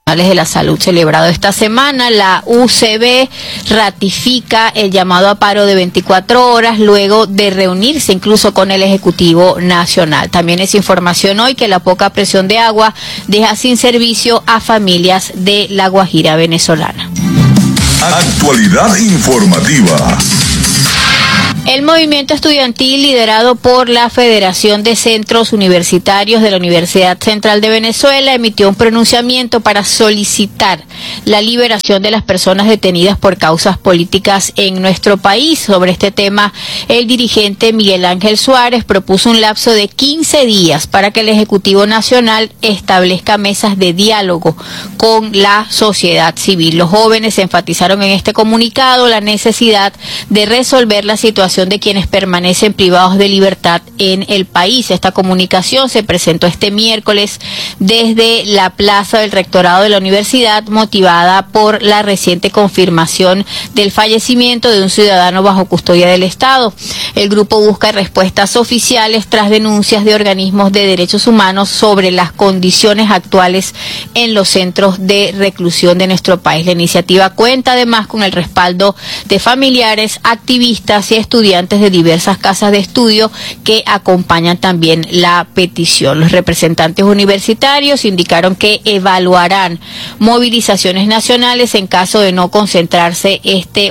de la Salud celebrado esta semana. La UCB ratifica el llamado a paro de 24 horas luego de reunirse incluso con el Ejecutivo Nacional. También es información hoy que la poca presión de agua deja sin servicio a familias de La Guajira venezolana. Actualidad informativa. El movimiento estudiantil liderado por la Federación de Centros Universitarios de la Universidad Central de Venezuela emitió un pronunciamiento para solicitar la liberación de las personas detenidas por causas políticas en nuestro país. Sobre este tema, el dirigente Miguel Ángel Suárez propuso un lapso de 15 días para que el Ejecutivo Nacional establezca mesas de diálogo con la sociedad civil. Los jóvenes enfatizaron en este comunicado la necesidad de resolver la situación de quienes permanecen privados de libertad en el país. Esta comunicación se presentó este miércoles desde la plaza del rectorado de la universidad, motivada por la reciente confirmación del fallecimiento de un ciudadano bajo custodia del Estado. El grupo busca respuestas oficiales tras denuncias de organismos de derechos humanos sobre las condiciones actuales en los centros de reclusión de nuestro país. La iniciativa cuenta además con el respaldo de familiares, activistas y estudiantes de diversas casas de estudio que acompañan también la petición. Los representantes universitarios indicaron que evaluarán movilizaciones nacionales en caso de no concretarse este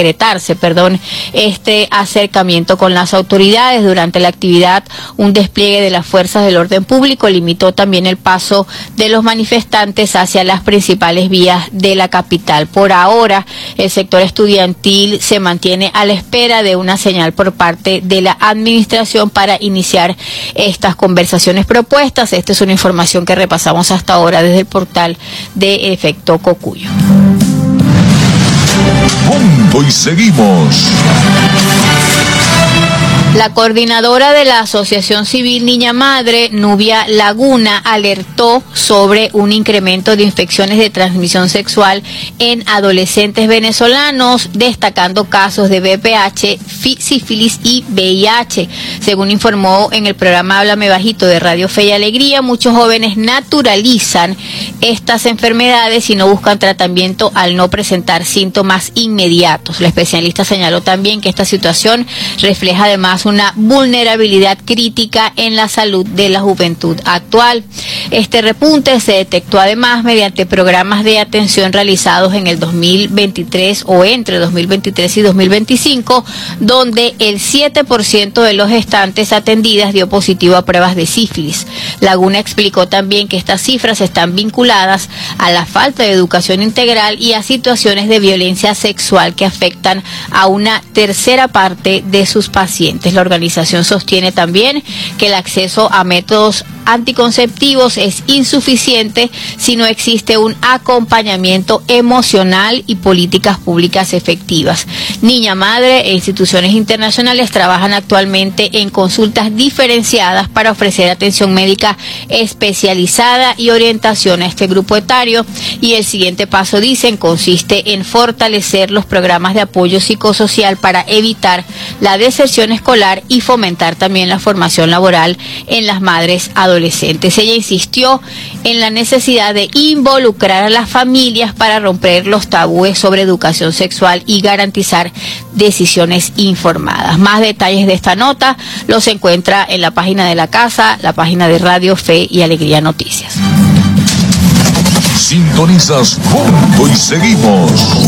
acercamiento con las autoridades. Durante la actividad, un despliegue de las fuerzas del orden público limitó también el paso de los manifestantes hacia las principales vías de la capital. Por ahora, el sector estudiantil se mantiene a la espera de una señal por parte de la administración para iniciar estas conversaciones propuestas. Esta es una información que repasamos hasta ahora desde el portal de Efecto Cocuyo. Punto y seguimos. La coordinadora de la Asociación Civil Niña Madre, Nubia Laguna, alertó sobre un incremento de infecciones de transmisión sexual en adolescentes venezolanos, destacando casos de VPH, sífilis y VIH. Según informó en el programa Háblame Bajito de Radio Fe y Alegría, muchos jóvenes naturalizan estas enfermedades y no buscan tratamiento al no presentar síntomas inmediatos. La especialista señaló también que esta situación refleja además una vulnerabilidad crítica en la salud de la juventud actual. Este repunte se detectó además mediante programas de atención realizados en el 2023 o entre 2023 y 2025, donde el 7% de los gestantes atendidas dio positivo a pruebas de sífilis. Laguna explicó también que estas cifras están vinculadas a la falta de educación integral y a situaciones de violencia sexual que afectan a una tercera parte de sus pacientes. La organización sostiene también que el acceso a métodos anticonceptivos es insuficiente si no existe un acompañamiento emocional y políticas públicas efectivas. Niña Madre e instituciones internacionales trabajan actualmente en consultas diferenciadas para ofrecer atención médica especializada y orientación a este grupo etario, y el siguiente paso, dicen, consiste en fortalecer los programas de apoyo psicosocial para evitar la deserción escolar y fomentar también la formación laboral en las madres adolescentes. Ella insistió en la necesidad de involucrar a las familias para romper los tabúes sobre educación sexual y garantizar decisiones informadas. Más detalles de esta nota los encuentra en la página de la casa, la página de Radio Fe y Alegría Noticias. Sintonizas Punto y seguimos.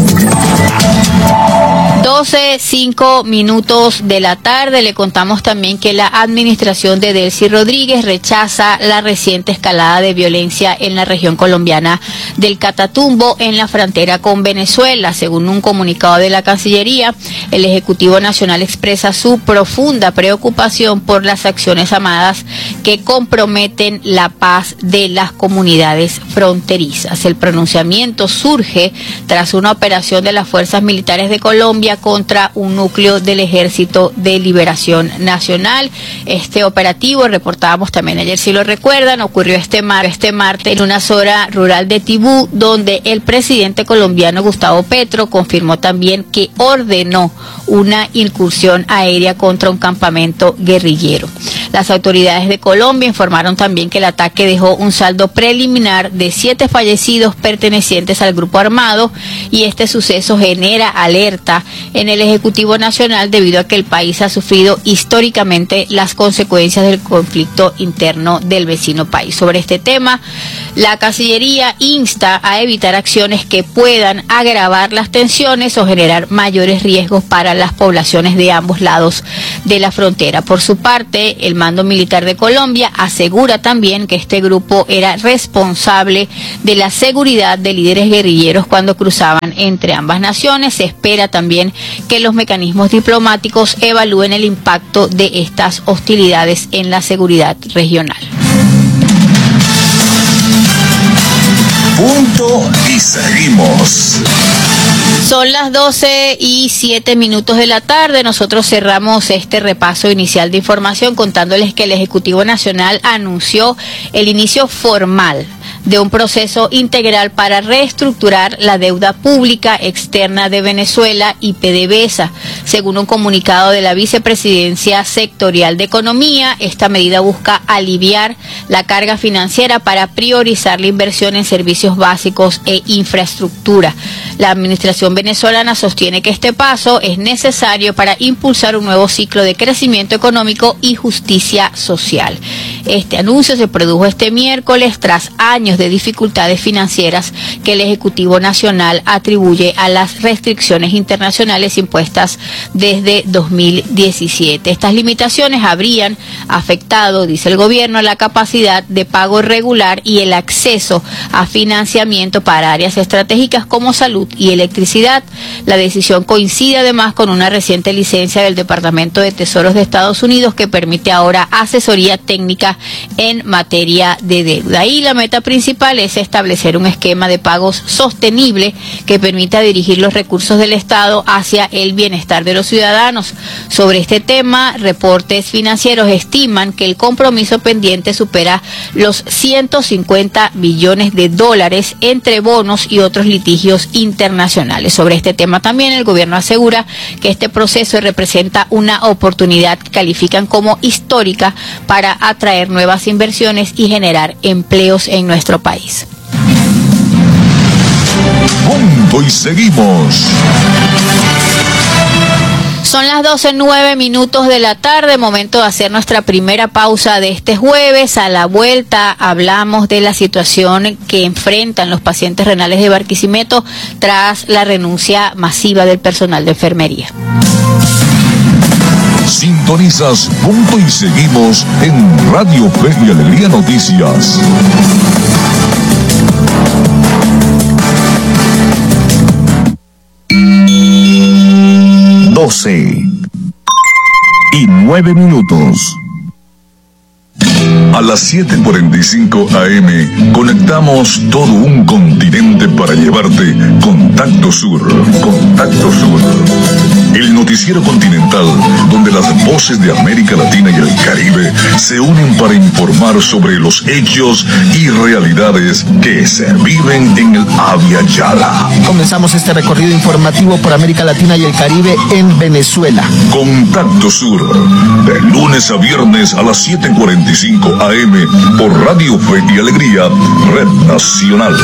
12:05 de la tarde. Le contamos también que la administración de Delcy Rodríguez rechaza la reciente escalada de violencia en la región colombiana del Catatumbo, en la frontera con Venezuela. Según un comunicado de la Cancillería, el Ejecutivo Nacional expresa su profunda preocupación por las acciones armadas que comprometen la paz de las comunidades fronterizas. El pronunciamiento surge tras una operación de las fuerzas militares de Colombia aérea contra un núcleo del Ejército de Liberación Nacional. Este operativo, reportábamos también ayer, si lo recuerdan, ocurrió este martes en una zona rural de Tibú, donde el presidente colombiano Gustavo Petro confirmó también que ordenó una incursión aérea contra un campamento guerrillero. Las autoridades de Colombia informaron también que el ataque dejó un saldo preliminar de 7 fallecidos pertenecientes al grupo armado, y este suceso genera alerta en el Ejecutivo Nacional debido a que el país ha sufrido históricamente las consecuencias del conflicto interno del vecino país. Sobre este tema, la Cancillería insta a evitar acciones que puedan agravar las tensiones o generar mayores riesgos para las poblaciones de ambos lados de la frontera. Por su parte, el Mando Militar de Colombia asegura también que este grupo era responsable de la seguridad de líderes guerrilleros cuando cruzaban entre ambas naciones. Se espera también que los mecanismos diplomáticos evalúen el impacto de estas hostilidades en la seguridad regional. Punto y seguimos. Son las 12:07 de la tarde. Nosotros cerramos este repaso inicial de información contándoles que el Ejecutivo Nacional anunció el inicio formal de un proceso integral para reestructurar la deuda pública externa de Venezuela y PDVSA. Según un comunicado de la Vicepresidencia Sectorial de Economía, esta medida busca aliviar la carga financiera para priorizar la inversión en servicios básicos e infraestructura. La administración venezolana sostiene que este paso es necesario para impulsar un nuevo ciclo de crecimiento económico y justicia social. Este anuncio se produjo este miércoles tras años de dificultades financieras que el Ejecutivo Nacional atribuye a las restricciones internacionales impuestas desde 2017. Estas limitaciones habrían afectado, dice el gobierno, la capacidad de pago regular y el acceso a financiamiento para áreas estratégicas como salud y electricidad. La decisión coincide además con una reciente licencia del Departamento de Tesoros de Estados Unidos que permite ahora asesoría técnica en materia de deuda. Y la meta principal es establecer un esquema de pagos sostenible que permita dirigir los recursos del Estado hacia el bienestar de los ciudadanos. Sobre este tema, reportes financieros estiman que el compromiso pendiente supera los 150 billones de dólares entre bonos y otros litigios internacionales. Sobre este tema también el gobierno asegura que este proceso representa una oportunidad que califican como histórica para atraer nuevas inversiones y generar empleos en nuestro país. Punto y seguimos. Son las 12:09 de la tarde, momento de hacer nuestra primera pausa de este jueves. A la vuelta hablamos de la situación que enfrentan los pacientes renales de Barquisimeto tras la renuncia masiva del personal de enfermería. Sintonizas Punto y Seguimos en Radio Fe y Alegría Noticias. y 9 A las 7:45 AM conectamos todo un continente para llevarte Contacto Sur. Contacto Sur. El noticiero continental donde las voces de América Latina y el Caribe se unen para informar sobre los hechos y realidades que se viven en el Abya Yala. Comenzamos este recorrido informativo por América Latina y el Caribe en Venezuela. Contacto Sur, de lunes a viernes a las 7:45 AM por Radio Fe y Alegría, Red Nacional.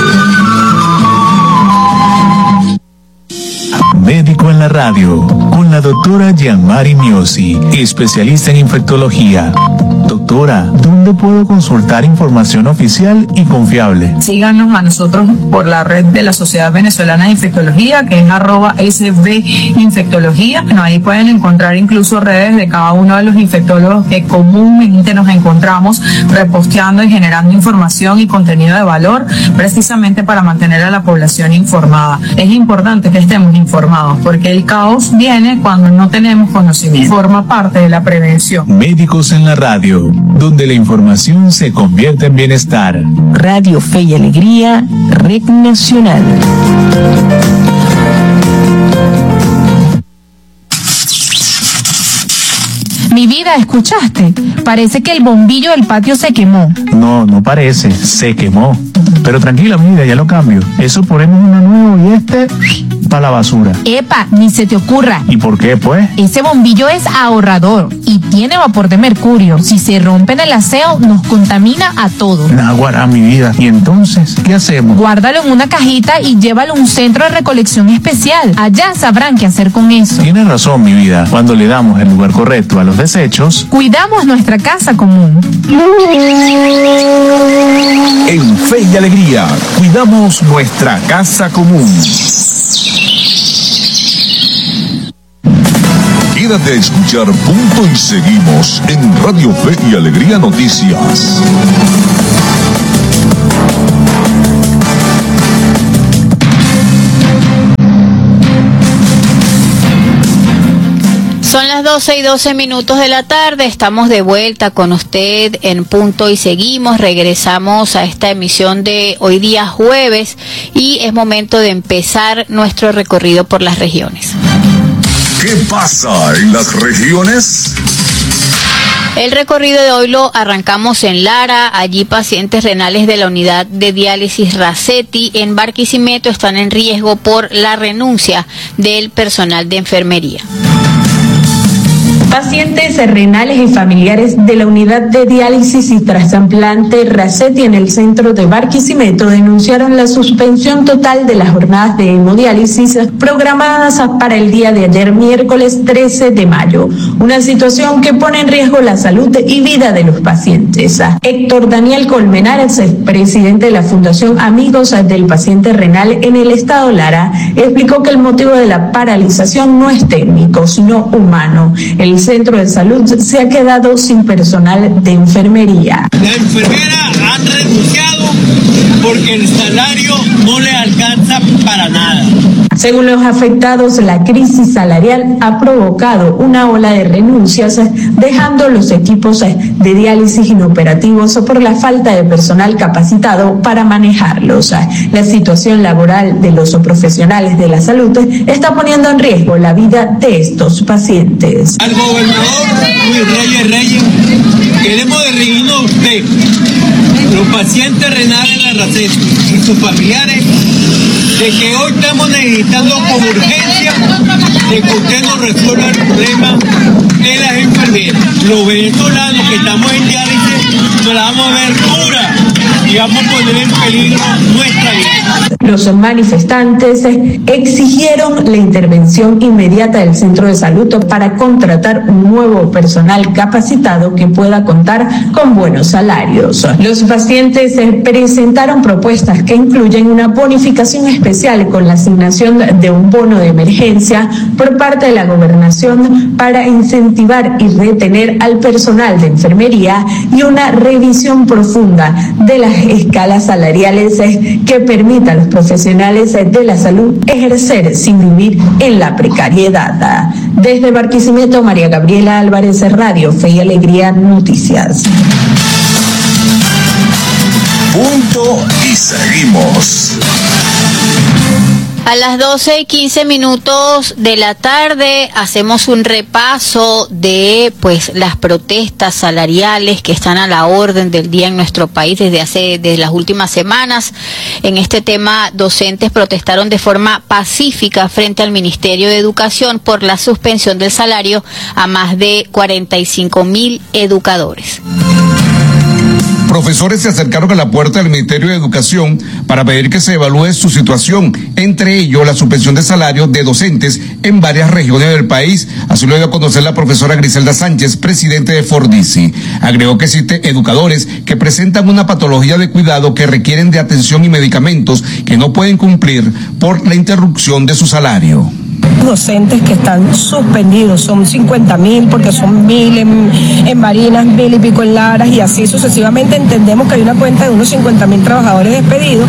Médico en la radio, con la doctora Gianmari Miosi, especialista en infectología. Doctora, ¿dónde puedo consultar información oficial y confiable? Síganos a nosotros por la red de la Sociedad Venezolana de Infectología, que es @SVInfectología. Bueno, ahí pueden encontrar incluso redes de cada uno de los infectólogos que comúnmente nos encontramos reposteando y generando información y contenido de valor, precisamente para mantener a la población informada. Es importante que estemos informados, porque el caos viene cuando no tenemos conocimiento. Forma parte de la prevención. Médicos en la radio, donde la información se convierte en bienestar. Radio Fe y Alegría, Red Nacional. Mi vida, ¿escuchaste? Parece que el bombillo del patio se quemó. No parece, se quemó. Pero tranquila, mi vida, ya lo cambio. Eso ponemos uno nuevo y para la basura. Epa, ni se te ocurra. ¿Y por qué, pues? Ese bombillo es ahorrador y tiene vapor de mercurio. Si se rompe en el aseo, nos contamina a todos. Naguará, mi vida. ¿Y entonces qué hacemos? Guárdalo en una cajita y llévalo a un centro de recolección especial. Allá sabrán qué hacer con eso. Tienes razón, mi vida. Cuando le damos el lugar correcto a los desechos, cuidamos nuestra casa común. En Fe y Alegría, cuidamos nuestra casa común. Quédate a escuchar Punto y Seguimos en Radio Fe y Alegría Noticias. Son las 12:12 de la tarde, estamos de vuelta con usted en Punto y Seguimos, regresamos a esta emisión de hoy día jueves y es momento de empezar nuestro recorrido por las regiones. ¿Qué pasa en las regiones? El recorrido de hoy lo arrancamos en Lara. Allí pacientes renales de la unidad de diálisis Racetti en Barquisimeto están en riesgo por la renuncia del personal de enfermería. Pacientes renales y familiares de la unidad de diálisis y trasplante Racetti en el centro de Barquisimeto denunciaron la suspensión total de las jornadas de hemodiálisis programadas para el día de ayer, miércoles 13 de mayo, una situación que pone en riesgo la salud y vida de los pacientes. Héctor Daniel Colmenares, presidente de la Fundación Amigos del Paciente Renal en el estado Lara, explicó que el motivo de la paralización no es técnico, sino humano. El centro de salud se ha quedado sin personal de enfermería. La enfermera han renunciado porque el salario no le alcanza para nada. Según los afectados, la crisis salarial ha provocado una ola de renuncias, dejando los equipos de diálisis inoperativos por la falta de personal capacitado para manejarlos. La situación laboral de los profesionales de la salud está poniendo en riesgo la vida de estos pacientes. Al gobernador Luis Reyes, queremos dirigirnos a usted, los pacientes renales de la Racetti y sus familiares, de que hoy estamos necesitando con urgencia de que usted nos resuelva el problema de las enfermeras. Los venezolanos que estamos en diálisis nos la vamos a ver dura y vamos a poner en peligro nuestra vida. Los manifestantes exigieron la intervención inmediata del centro de salud para contratar un nuevo personal capacitado que pueda contar con buenos salarios. Los pacientes presentaron propuestas que incluyen una bonificación especial con la asignación de un bono de emergencia por parte de la gobernación para incentivar y retener al personal de enfermería y una revisión profunda de las escalas salariales que permita a los profesionales de la salud ejercer sin vivir en la precariedad. Desde Barquisimeto, María Gabriela Álvarez, Radio Fe y Alegría Noticias. Punto y Seguimos. A las 12:15 de la tarde hacemos un repaso de las protestas salariales que están a la orden del día en nuestro país desde las últimas semanas. En este tema, docentes protestaron de forma pacífica frente al Ministerio de Educación por la suspensión del salario a más de 45.000 educadores. Profesores se acercaron a la puerta del Ministerio de Educación para pedir que se evalúe su situación, entre ellos la suspensión de salarios de docentes en varias regiones del país. Así lo dio a conocer la profesora Griselda Sánchez, presidente de Fordisi. Agregó que existen educadores que presentan una patología de cuidado que requieren de atención y medicamentos que no pueden cumplir por la interrupción de su salario. Docentes que están suspendidos, son 50.000 porque son 1.000 en Marinas, 1.000 y pico en Laras y así sucesivamente. Entendemos que hay una cuenta de unos 50.000 trabajadores despedidos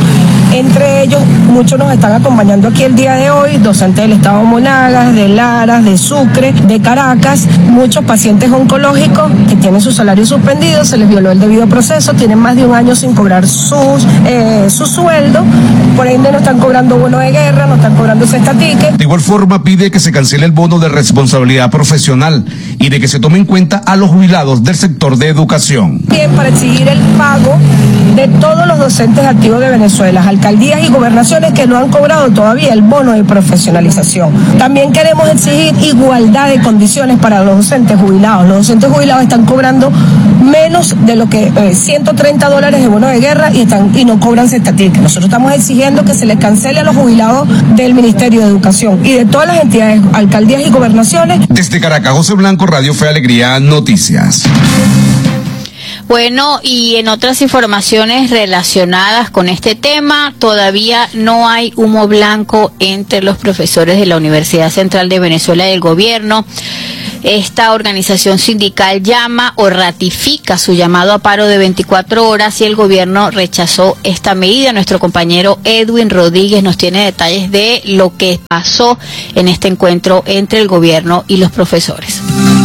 Entre ellos, muchos nos están acompañando aquí el día de hoy, docentes del Estado Monagas, de Laras, de Sucre, de Caracas, muchos pacientes oncológicos que tienen su salario suspendido, se les violó el debido proceso, tienen más de un año sin cobrar su sueldo, por ende no están cobrando bono de guerra, no están cobrando cesta ticket. De igual forma pide que se cancele el bono de responsabilidad profesional y de que se tome en cuenta a los jubilados del sector de educación. Bien, para exigir el pago de todos los docentes activos de Venezuela, alcaldías y gobernaciones que no han cobrado todavía el bono de profesionalización. También queremos exigir igualdad de condiciones para los docentes jubilados. Los docentes jubilados están cobrando menos de lo que $130 de bono de guerra y no cobran cesta ticket. Nosotros estamos exigiendo que se les cancele a los jubilados del Ministerio de Educación y de todas las entidades, alcaldías y gobernaciones. Desde Caracas, José Blanco, Radio Fe y Alegría, Noticias. Bueno, y en otras informaciones relacionadas con este tema, todavía no hay humo blanco entre los profesores de la Universidad Central de Venezuela y el gobierno. Esta organización sindical llama o ratifica su llamado a paro de 24 horas y el gobierno rechazó esta medida. Nuestro compañero Edwin Rodríguez nos tiene detalles de lo que pasó en este encuentro entre el gobierno y los profesores.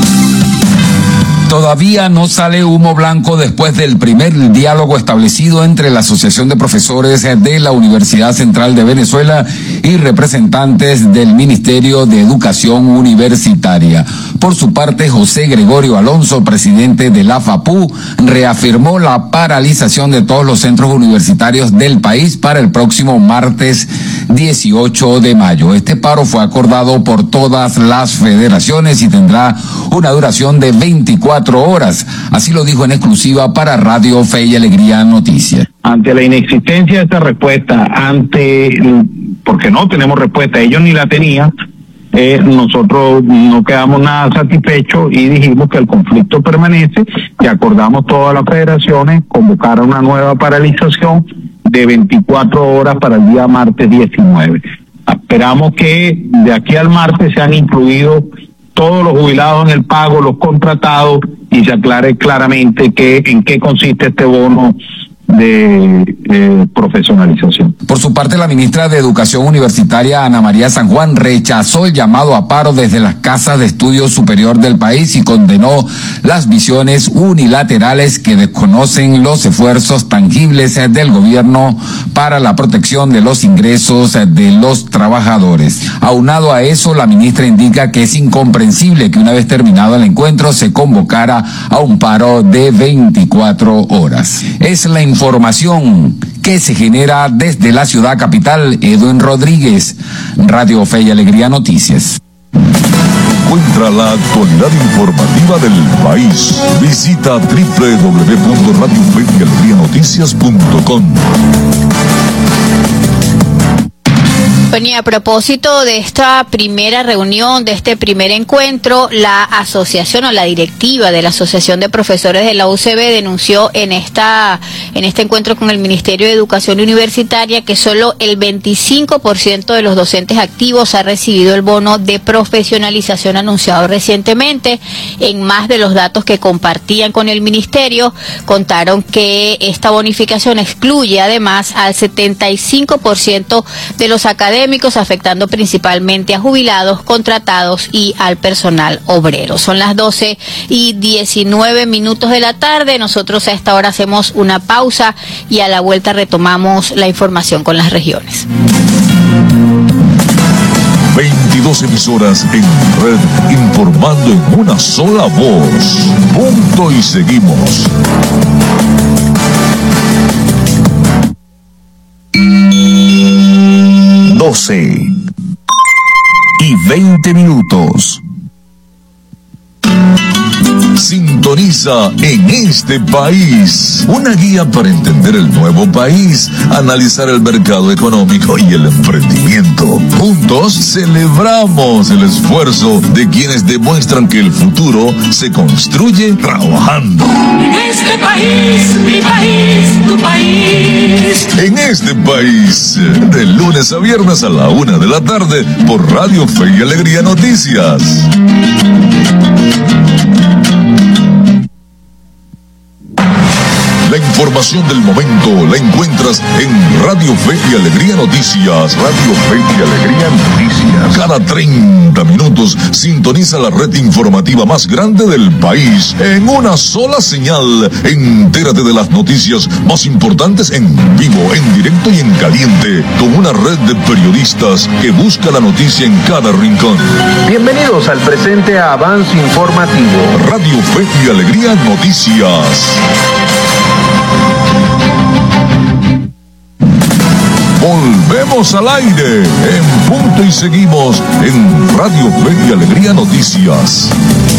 Todavía no sale humo blanco después del primer diálogo establecido entre la Asociación de Profesores de la Universidad Central de Venezuela y representantes del Ministerio de Educación Universitaria. Por su parte, José Gregorio Alonso, presidente de la FAPU, reafirmó la paralización de todos los centros universitarios del país para el próximo martes 18 de mayo. Este paro fue acordado por todas las federaciones y tendrá una duración de 24 horas. Así lo dijo en exclusiva para Radio Fe y Alegría Noticias. Ante la inexistencia de esta respuesta, porque no tenemos respuesta, ellos ni la tenían, nosotros no quedamos nada satisfechos y dijimos que el conflicto permanece y acordamos todas las federaciones convocar a una nueva paralización de 24 horas para el día martes 19. Esperamos que de aquí al martes sean incluidos todos los jubilados en el pago, los contratados, y se aclare claramente en qué consiste este bono de profesionalización. Por su parte, la ministra de Educación Universitaria, Ana María San Juan, rechazó el llamado a paro desde las casas de estudio superior del país y condenó las visiones unilaterales que desconocen los esfuerzos tangibles del gobierno para la protección de los ingresos de los trabajadores. Aunado a eso, la ministra indica que es incomprensible que una vez terminado el encuentro se convocara a un paro de 24 horas. Es la información que se genera desde la ciudad capital. Edwin Rodríguez, Radio Fe y Alegría Noticias. Encuentra la actualidad informativa del país. Visita www.radiofeyalegrianoticias.com. Bueno, y a propósito de esta primera reunión, de este primer encuentro, la asociación o la directiva de la Asociación de Profesores de la UCB denunció en este encuentro con el Ministerio de Educación Universitaria que solo el 25% de los docentes activos ha recibido el bono de profesionalización anunciado recientemente. En más de los datos que compartían con el Ministerio, contaron que esta bonificación excluye además al 75% de los académicos, afectando principalmente a jubilados, contratados y al personal obrero. Son las 12:19 de la tarde. Nosotros a esta hora hacemos una pausa y a la vuelta retomamos la información con las regiones. 22 emisoras en red informando en una sola voz. Punto y seguimos. 12:20. Sintoniza En Este País, una guía para entender el nuevo país, analizar el mercado económico y el emprendimiento. Juntos celebramos el esfuerzo de quienes demuestran que el futuro se construye trabajando. En este país, mi país, tu país. En Este País, de lunes a viernes a la 1 de la tarde por Radio Fe y Alegría Noticias. La información del momento la encuentras en Radio Fe y Alegría Noticias. Radio Fe y Alegría Noticias. Cada 30 minutos sintoniza la red informativa más grande del país en una sola señal. Entérate de las noticias más importantes en vivo, en directo y en caliente, con una red de periodistas que busca la noticia en cada rincón. Bienvenidos al presente avance informativo. Radio Fe y Alegría Noticias. Volvemos al aire en punto y seguimos en Radio Fe y Alegría Noticias.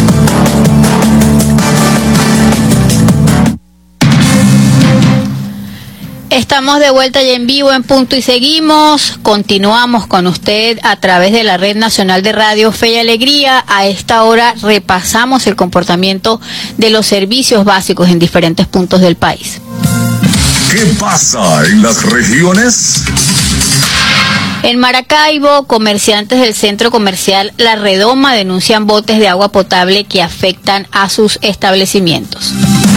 Estamos de vuelta ya en vivo en punto y seguimos. Continuamos con usted a través de la Red Nacional de Radio Fe y Alegría. A esta hora repasamos el comportamiento de los servicios básicos en diferentes puntos del país. ¿Qué pasa en las regiones? En Maracaibo, comerciantes del centro comercial La Redoma denuncian botes de agua potable que afectan a sus establecimientos.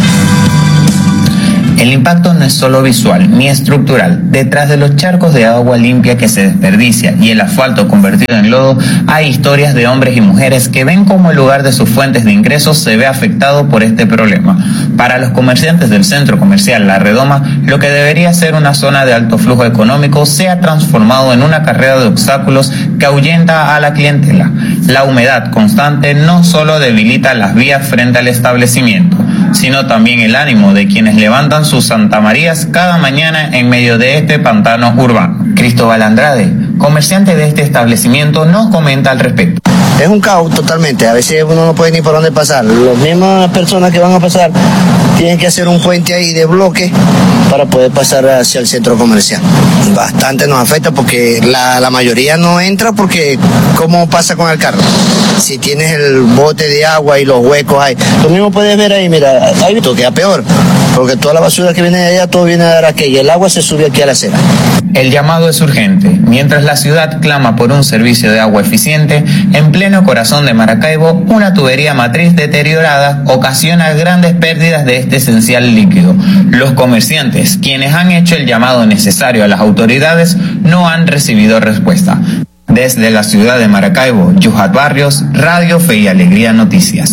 El impacto no es solo visual ni estructural. Detrás de los charcos de agua limpia que se desperdicia y el asfalto convertido en lodo, hay historias de hombres y mujeres que ven cómo el lugar de sus fuentes de ingresos se ve afectado por este problema. Para los comerciantes del centro comercial La Redoma, lo que debería ser una zona de alto flujo económico se ha transformado en una carrera de obstáculos que ahuyenta a la clientela. La humedad constante no solo debilita las vías frente al establecimiento, sino también el ánimo de quienes levantan sus Santa Marías cada mañana en medio de este pantano urbano. Cristóbal Andrade, comerciante de este establecimiento, nos comenta al respecto. Es un caos totalmente, a veces uno no puede ni por dónde pasar. Las mismas personas que van a pasar tienen que hacer un puente ahí de bloque para poder pasar hacia el centro comercial. Bastante nos afecta porque la mayoría no entra porque ¿cómo pasa con el carro? Si tienes el bote de agua y los huecos ahí, tú mismo puedes ver ahí, mira, ahí esto queda peor, porque toda la basura que viene de allá, todo viene a dar aquí y el agua se sube aquí a la acera. El llamado es urgente. Mientras la ciudad clama por un servicio de agua eficiente, en pleno corazón de Maracaibo, una tubería matriz deteriorada ocasiona grandes pérdidas de este esencial líquido. Los comerciantes, quienes han hecho el llamado necesario a las autoridades, no han recibido respuesta. Desde la ciudad de Maracaibo, Yujat Barrios, Radio Fe y Alegría Noticias.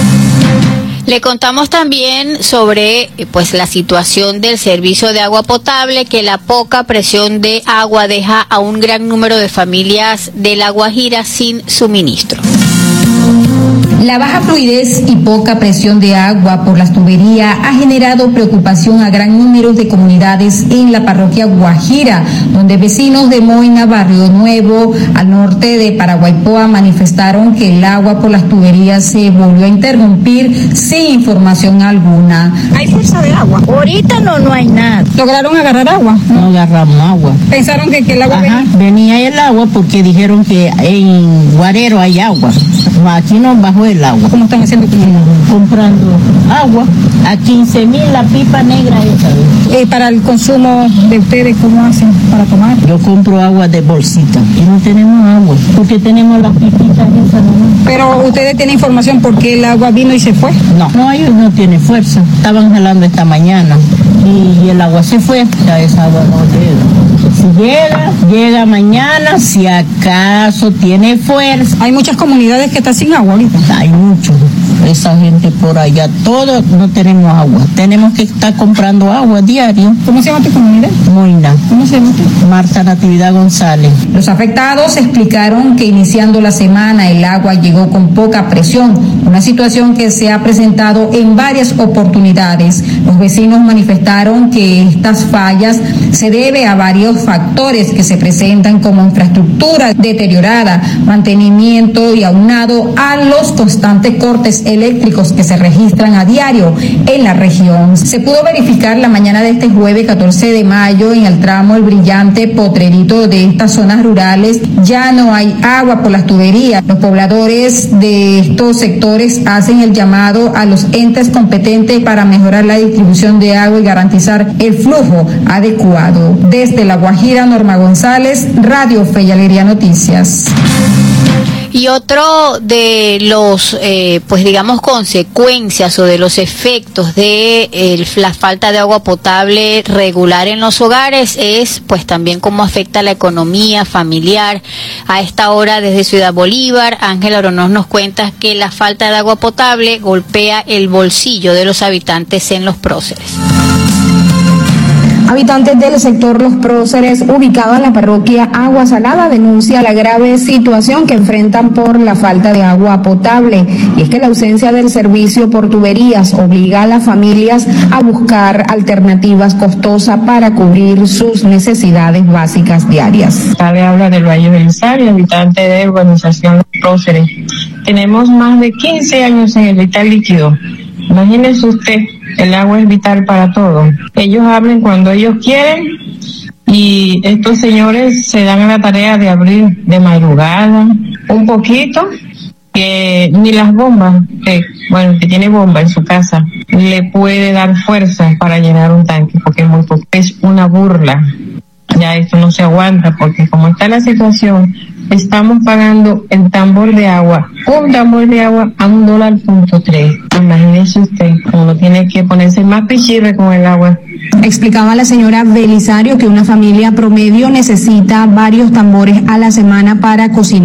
Le contamos también sobre la situación del servicio de agua potable, que la poca presión de agua deja a un gran número de familias de La Guajira sin suministro. La baja fluidez y poca presión de agua por las tuberías ha generado preocupación a gran número de comunidades en la parroquia Guajira, donde vecinos de Moina, Barrio Nuevo, al norte de Paraguaypoa, manifestaron que el agua por las tuberías se volvió a interrumpir sin información alguna. ¿Hay fuerza de agua? Ahorita no hay nada. ¿Lograron agarrar agua? No agarramos agua. ¿Pensaron que el agua venía el agua porque dijeron que en Guarero hay agua. Aquí no bajó el agua. ¿Cómo están haciendo? Comprando agua a 15.000 la pipa negra esa. Para el consumo de ustedes, ¿cómo hacen para tomar? Yo compro agua de bolsita y no tenemos agua porque tenemos las pipitas esas. Pero ustedes tienen información por qué el agua vino y se fue. No, ellos no tienen fuerza. Estaban jalando esta mañana y el agua se fue. Ya esa agua no llega. Si llega mañana, si acaso tiene fuerza. Hay muchas comunidades que están sin agua ahorita. Hay muchos. Esa gente por allá, todos no tenemos agua. Tenemos que estar comprando agua diario. ¿Cómo se llama tu comunidad? Moina. ¿Cómo se llama? Marta Natividad González. Los afectados explicaron que iniciando la semana el agua llegó con poca presión, una situación que se ha presentado en varias oportunidades. Los vecinos manifestaron que estas fallas se debe a varios factores que se presentan como infraestructura deteriorada, mantenimiento y aunado a los constantes cortes eléctricos que se registran a diario en la región. Se pudo verificar la mañana de este jueves 14 de mayo en el tramo El Brillante Potrerito de estas zonas rurales. Ya no hay agua por las tuberías. Los pobladores de estos sectores hacen el llamado a los entes competentes para mejorar la distribución de agua y garantizar el flujo adecuado. Desde La Guajira, Norma González, Radio Fe y Alegría Noticias. Y otro de los, pues digamos, consecuencias o de los efectos de la falta de agua potable regular en los hogares es, pues también cómo afecta la economía familiar. A esta hora, desde Ciudad Bolívar, Ángela Oronoz nos cuenta que la falta de agua potable golpea el bolsillo de los habitantes en Los Próceres. Habitantes del sector Los Próceres, ubicado en la parroquia Agua Salada, denuncia la grave situación que enfrentan por la falta de agua potable. Y es que la ausencia del servicio por tuberías obliga a las familias a buscar alternativas costosas para cubrir sus necesidades básicas diarias. Le habla del Valle del Sario, habitante de urbanización Los Próceres. Tenemos más de 15 años en el vital líquido. Imagínese usted, el agua es vital para todo. Ellos abren cuando ellos quieren y estos señores se dan a la tarea de abrir de madrugada un poquito, que ni las bombas, que tiene bomba en su casa, le puede dar fuerza para llenar un tanque, porque es una burla. Ya esto no se aguanta, porque como está la situación, estamos pagando el tambor de agua, un tambor de agua a $1.3. Imagínese usted, uno tiene que ponerse más pichirre con el agua. Explicaba la señora Belisario que una familia promedio necesita varios tambores a la semana para cocinar.